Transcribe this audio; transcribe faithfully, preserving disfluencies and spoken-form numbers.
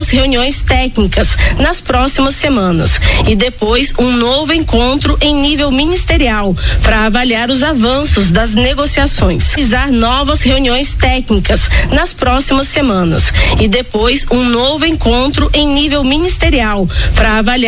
novas reuniões técnicas nas próximas semanas e depois um novo encontro em nível ministerial para avaliar os avanços das negociações. Realizar novas reuniões técnicas nas próximas semanas e depois um novo encontro em nível ministerial para avaliar